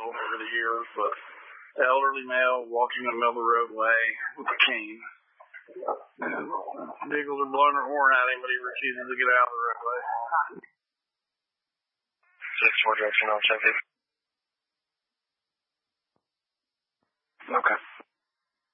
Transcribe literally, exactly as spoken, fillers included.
over the years, but the elderly male walking in the middle of the roadway with a cane. And vehicles are blowing their horn at him, but he refuses to get out of the roadway. six four direction, I'll check it. Okay.